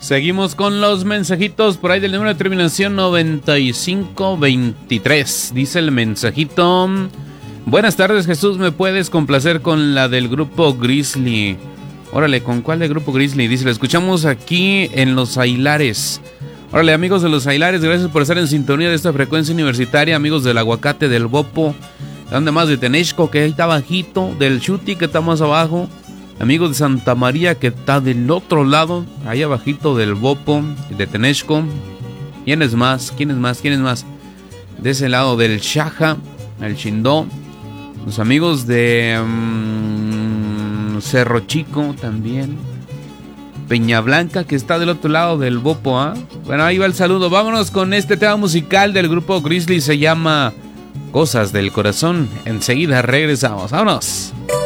Seguimos con los mensajitos por ahí del número de terminación 9523. Dice el mensajito: buenas tardes, Jesús, ¿me puedes complacer con la del grupo Grizzly? Órale, ¿con cuál del grupo Grizzly? Dice, la escuchamos aquí en Los Ailares. Órale, amigos de Los Ailares, gracias por estar en sintonía de esta frecuencia universitaria. Amigos del Aguacate, del Bopo, ¿dónde más? De Tenexco, que ahí está bajito, del Chuti, que está más abajo. Amigos de Santa María, que está del otro lado, ahí abajito del Bopo, de Tenexco. ¿Quiénes más? ¿Quiénes más? ¿Quiénes más? De ese lado del Chaja, el Chindó. Los amigos de Cerro Chico también. Peña Blanca, que está del otro lado del Bopo, ¿ah? Bueno, ahí va el saludo. Vámonos con este tema musical del grupo Grizzly. Se llama Cosas del Corazón. Enseguida regresamos. ¡Vámonos!